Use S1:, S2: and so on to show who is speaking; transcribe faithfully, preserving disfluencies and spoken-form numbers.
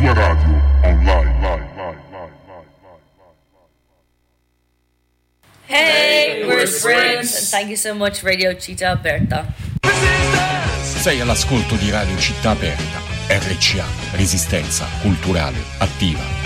S1: tua radio online.
S2: Hey, we're Sprints, and thank you so much, Radio Città Aperta.
S3: Sei all'ascolto di Radio Città Aperta, R C A, Resistenza Culturale Attiva.